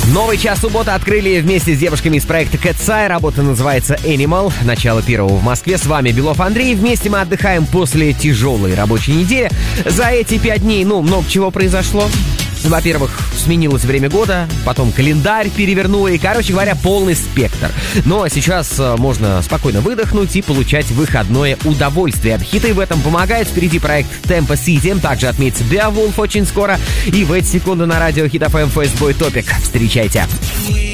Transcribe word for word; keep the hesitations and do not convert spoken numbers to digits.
Новый час субботы открыли вместе с девушками из проекта Cat's. Работа называется Animal. Начало первого в Москве. С вами Белов Андрей. Вместе мы отдыхаем после тяжелой рабочей недели. За эти пять дней, ну, много чего произошло. Во-первых, сменилось время года, потом календарь перевернуло, и, короче говоря, полный спектр. Но сейчас можно спокойно выдохнуть и получать выходное удовольствие. Хиты в этом помогают. Впереди проект Tempo City, также отметится Beowulf очень скоро. И в эти секунды на радио Hit эф эм Fastboy Topic. Встречайте.